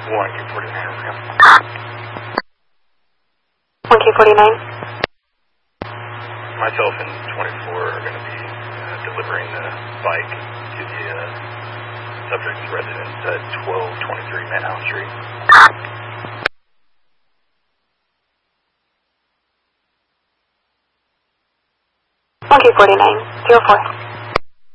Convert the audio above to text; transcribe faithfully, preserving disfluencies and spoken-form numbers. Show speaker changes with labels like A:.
A: one Q forty-nine, over.
B: one Q forty-nine.
A: Myself and twenty-four are going to be uh, delivering the bike to the uh, subject's residence at twelve twenty-three Manhouse Street.
B: one Q forty-nine, zero four.